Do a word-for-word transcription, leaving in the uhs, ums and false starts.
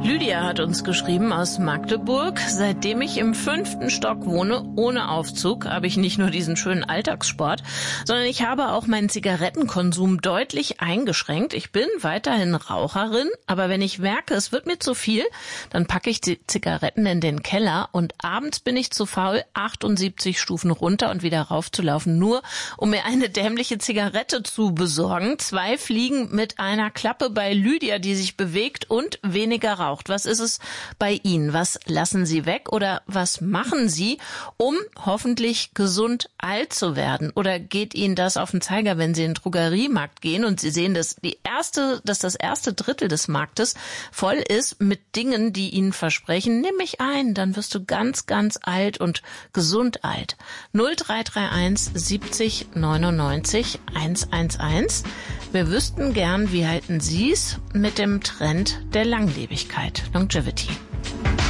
Lydia hat uns geschrieben aus Magdeburg. Seitdem ich im fünften Stock wohne, ohne Aufzug, habe ich nicht nur diesen schönen Alltagssport, sondern ich habe auch meinen Zigarettenkonsum deutlich eingeschränkt. Ich bin weiterhin Raucherin, aber wenn ich merke, es wird mir zu viel, dann packe ich die Zigaretten in den Keller und abends bin ich zu faul, achtundsiebzig Stufen runter und wieder raufzulaufen, nur um mir eine dämliche Zigarette zu besorgen. Zwei Fliegen mit einer Klappe bei Lydia, die sich bewegt und weniger raucht. Was ist es bei Ihnen? Was lassen Sie weg oder was machen Sie, um hoffentlich gesund alt zu werden? Oder geht Ihnen das auf den Zeiger, wenn Sie in den Drogeriemarkt gehen und Sie sehen, dass die erste, dass das erste Drittel des Marktes voll ist mit Dingen, die Ihnen versprechen, nimm mich ein, dann wirst du ganz, ganz alt und gesund alt. null drei drei eins siebzig neunundneunzig hundertelf. Wir wüssten gern, wie halten Sie es mit dem Trend der Langlebigkeit, Longevity.